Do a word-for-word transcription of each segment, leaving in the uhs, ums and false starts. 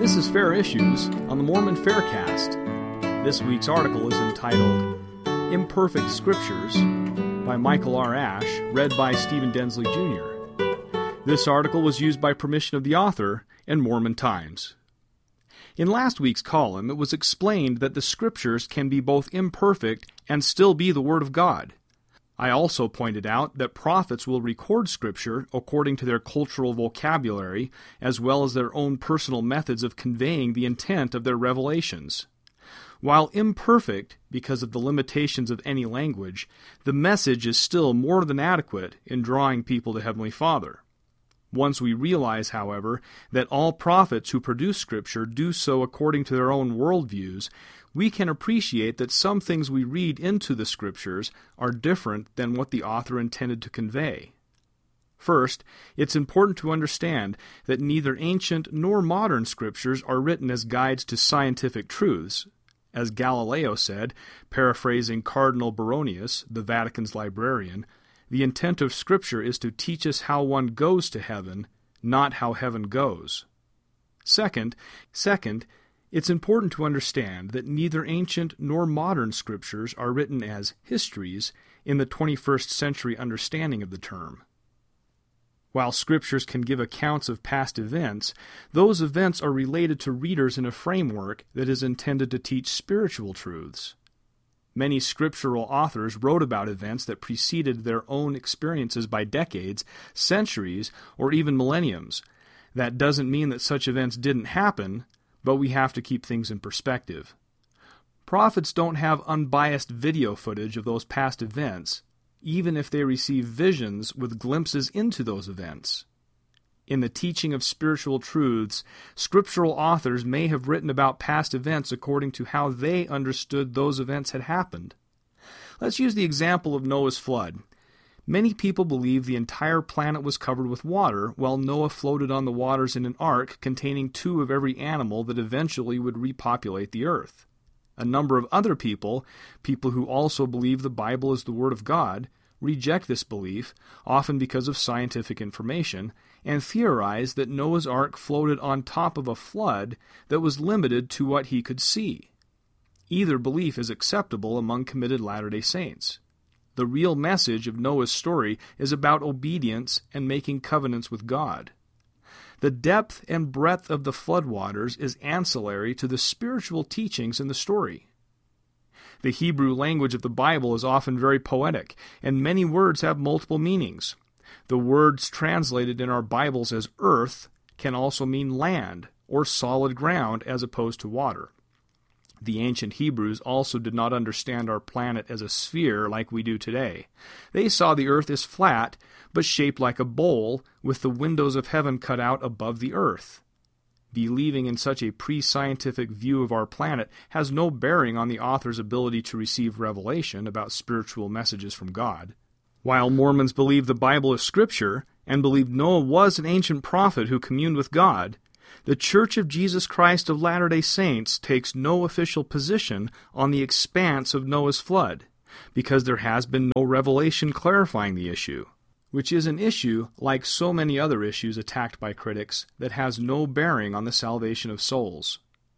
This is Fair Issues on the Mormon Faircast. This week's article is entitled Imperfect Scriptures by Michael R. Ash, read by Stephen Densley, Junior This article was used by permission of the author and Mormon Times. In last week's column, it was explained that the Scriptures can be both imperfect and still be the Word of God. I also pointed out that prophets will record Scripture according to their cultural vocabulary, as well as their own personal methods of conveying the intent of their revelations. While imperfect, because of the limitations of any language, the message is still more than adequate in drawing people to Heavenly Father. Once we realize, however, that all prophets who produce Scripture do so according to their own worldviews, we can appreciate that some things we read into the Scriptures are different than what the author intended to convey. First, it's important to understand that neither ancient nor modern Scriptures are written as guides to scientific truths. As Galileo said, paraphrasing Cardinal Baronius, the Vatican's librarian, the intent of Scripture is to teach us how one goes to heaven, not how heaven goes. Second, second, it's important to understand that neither ancient nor modern Scriptures are written as histories in the twenty-first century understanding of the term. While Scriptures can give accounts of past events, those events are related to readers in a framework that is intended to teach spiritual truths. Many scriptural authors wrote about events that preceded their own experiences by decades, centuries, or even millenniums. That doesn't mean that such events didn't happen, but we have to keep things in perspective. Prophets don't have unbiased video footage of those past events, even if they receive visions with glimpses into those events. In the teaching of spiritual truths, scriptural authors may have written about past events according to how they understood those events had happened. Let's use the example of Noah's flood. Many people believe the entire planet was covered with water, while Noah floated on the waters in an ark containing two of every animal that eventually would repopulate the earth. A number of other people, people who also believe the Bible is the Word of God, reject this belief, often because of scientific information, and theorize that Noah's ark floated on top of a flood that was limited to what he could see. Either belief is acceptable among committed Latter-day Saints. The real message of Noah's story is about obedience and making covenants with God. The depth and breadth of the floodwaters is ancillary to the spiritual teachings in the story. The Hebrew language of the Bible is often very poetic, and many words have multiple meanings. The words translated in our Bibles as earth can also mean land or solid ground as opposed to water. The ancient Hebrews also did not understand our planet as a sphere like we do today. They saw the earth as flat, but shaped like a bowl, with the windows of heaven cut out above the earth. Believing in such a pre-scientific view of our planet has no bearing on the author's ability to receive revelation about spiritual messages from God. While Mormons believe the Bible is Scripture, and believe Noah was an ancient prophet who communed with God, the Church of Jesus Christ of Latter-day Saints takes no official position on the expanse of Noah's flood, because there has been no revelation clarifying the issue, which is an issue, like so many other issues attacked by critics, that has no bearing on the salvation of souls.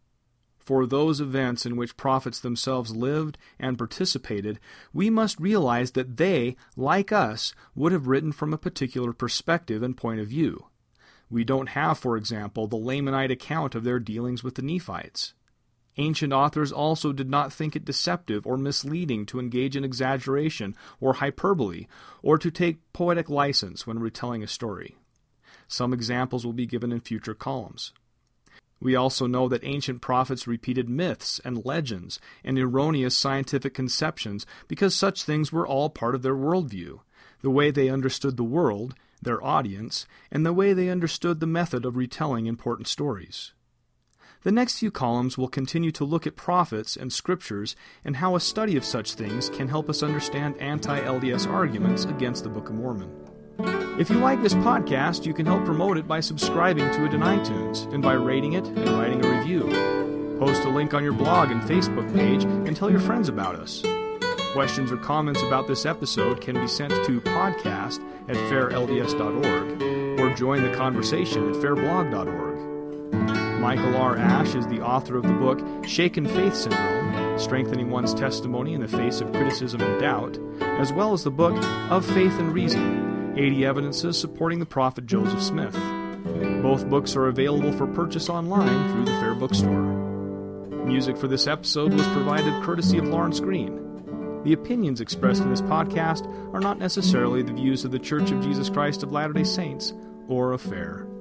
For those events in which prophets themselves lived and participated, we must realize that they, like us, would have written from a particular perspective and point of view. We don't have, for example, the Lamanite account of their dealings with the Nephites. Ancient authors also did not think it deceptive or misleading to engage in exaggeration or hyperbole, or to take poetic license when retelling a story. Some examples will be given in future columns. We also know that ancient prophets repeated myths and legends and erroneous scientific conceptions because such things were all part of their worldview, the way they understood the world, their audience, and the way they understood the method of retelling important stories. The next few columns will continue to look at prophets and scriptures and how a study of such things can help us understand anti-L D S arguments against the Book of Mormon. If you like this podcast, you can help promote it by subscribing to it in iTunes and by rating it and writing a review. Post a link on your blog and Facebook page and tell your friends about us. Questions or comments about this episode can be sent to podcast at fair l d s dot org or join the conversation at fair blog dot org. Michael R. Ash is the author of the book Shaken Faith Syndrome, Strengthening One's Testimony in the Face of Criticism and Doubt, as well as the book Of Faith and Reason, eighty Evidences Supporting the Prophet Joseph Smith. Both books are available for purchase online through the Fair Bookstore. Music for this episode was provided courtesy of Lawrence Green. The opinions expressed in this podcast are not necessarily the views of The Church of Jesus Christ of Latter-day Saints or of Fair.